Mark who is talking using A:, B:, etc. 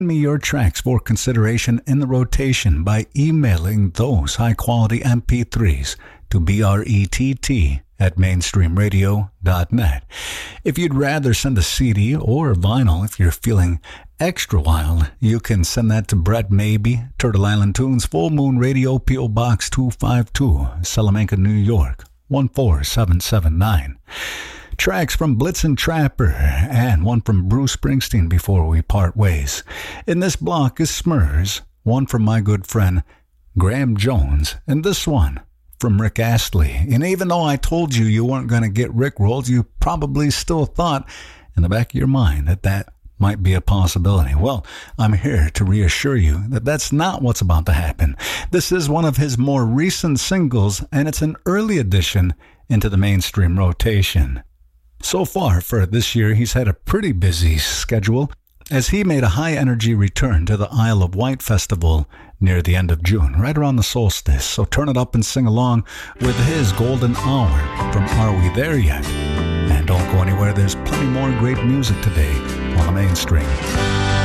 A: me your tracks for consideration in the rotation by emailing those high-quality MP3s to brett@mainstreamradio.net. If you'd rather send a CD or vinyl, if you're feeling extra wild, you can send that to Brett Maybe, Turtle Island Tunes, Full Moon Radio, P.O. Box 252, Salamanca, New York, 14779. Tracks from Blitzen Trapper and one from Bruce Springsteen before we part ways. In this block is Smurs, one from my good friend Graham Jones, and this one from Rick Astley. And even though I told you you weren't going to get Rickrolled, you probably still thought in the back of your mind that that might be a possibility. Well, I'm here to reassure you that that's not what's about to happen. This is one of his more recent singles, and it's an early addition into the mainstream rotation. So far for this year, he's had a pretty busy schedule as he made a high-energy return to the Isle of Wight Festival near the end of June, right around the solstice. So turn it up and sing along with his Golden Hour from Are We There Yet? And don't go anywhere, there's plenty more great music today on the mainstream.